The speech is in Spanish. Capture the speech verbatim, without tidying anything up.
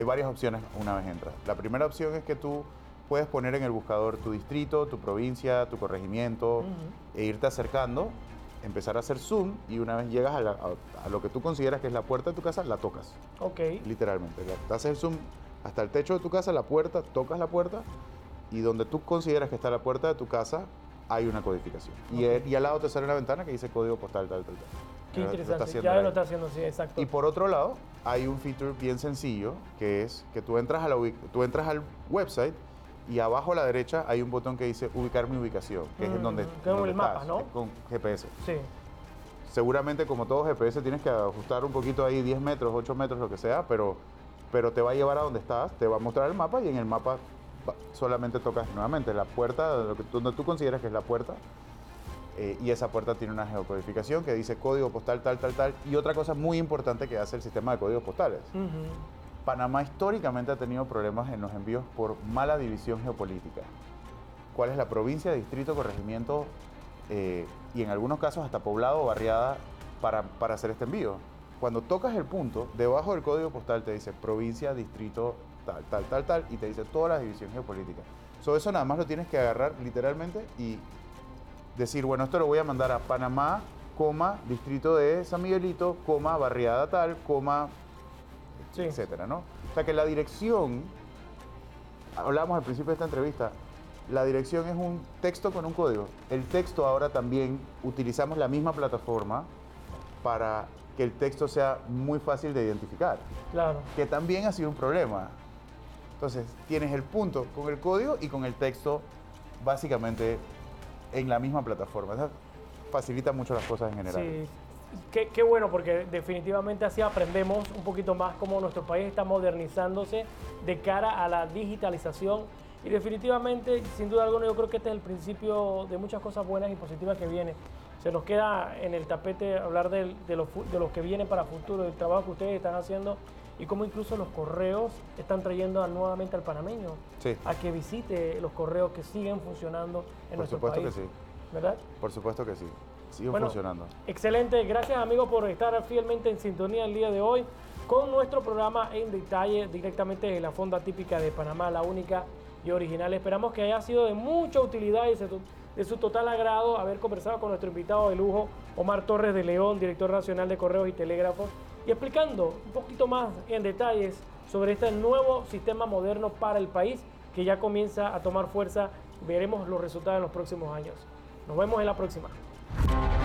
Hay varias opciones una vez entras. La primera opción es que tú puedes poner en el buscador tu distrito, tu provincia, tu corregimiento, uh-huh. e irte acercando, empezar a hacer zoom, y una vez llegas a, la, a, a lo que tú consideras que es la puerta de tu casa, la tocas. Ok. Literalmente. Te haces el zoom hasta el techo de tu casa, la puerta, tocas la puerta, y donde tú consideras que está la puerta de tu casa, hay una codificación. Okay. Y, el, y al lado te sale una ventana que dice código postal, tal, tal, tal. Qué interesante, ya lo está haciendo, sí, exacto. Y por otro lado, hay un feature bien sencillo, que es que tú entras, a la, tú entras al website, y abajo a la derecha hay un botón que dice ubicar mi ubicación, que mm, es en donde, como donde el estás, mapa, ¿no? Con G P S. Sí. Seguramente, como todo G P S, tienes que ajustar un poquito ahí, diez metros, ocho metros, lo que sea, pero, pero te va a llevar a donde estás, te va a mostrar el mapa, y en el mapa solamente tocas nuevamente la puerta, lo que, donde tú consideras que es la puerta, eh, y esa puerta tiene una geocodificación que dice código postal tal, tal, tal, y otra cosa muy importante que hace el sistema de códigos postales. Uh-huh. Panamá históricamente ha tenido problemas en los envíos por mala división geopolítica. ¿Cuál es la provincia, distrito, corregimiento, eh, y en algunos casos hasta poblado o barriada para, para hacer este envío? Cuando tocas el punto, debajo del código postal te dice provincia, distrito, tal, tal, tal, tal, y te dice toda la división geopolítica. So, eso nada más lo tienes que agarrar literalmente y decir, bueno, esto lo voy a mandar a Panamá, coma, distrito de San Miguelito, coma, barriada tal, coma, sí. etcétera, ¿no? O sea que la dirección, hablábamos al principio de esta entrevista, la dirección es un texto con un código. El texto ahora también utilizamos la misma plataforma para que el texto sea muy fácil de identificar. Claro. Que también ha sido un problema. Entonces, tienes el punto con el código y con el texto básicamente en la misma plataforma. Eso facilita mucho las cosas en general. Sí. Qué, qué bueno, porque definitivamente así aprendemos un poquito más cómo nuestro país está modernizándose de cara a la digitalización, y definitivamente, sin duda alguna, yo creo que este es el principio de muchas cosas buenas y positivas que vienen. Se nos queda en el tapete hablar de, de, los, de los que vienen para futuro, del trabajo que ustedes están haciendo, y cómo incluso los correos están trayendo nuevamente al panameño sí. a que visite los correos que siguen funcionando en Por nuestro país. Por país. supuesto que sí. ¿Verdad? Por supuesto que sí. Siguen bueno, funcionando. Excelente. Gracias, amigos, por estar fielmente en sintonía el día de hoy con nuestro programa En Detalle, directamente de la Fonda Típica de Panamá, la única y original. Esperamos que haya sido de mucha utilidad y de su total agrado haber conversado con nuestro invitado de lujo, Omar Torres de León, director nacional de Correos y Telégrafos, y explicando un poquito más en detalles sobre este nuevo sistema moderno para el país que ya comienza a tomar fuerza. Veremos los resultados en los próximos años. Nos vemos en la próxima.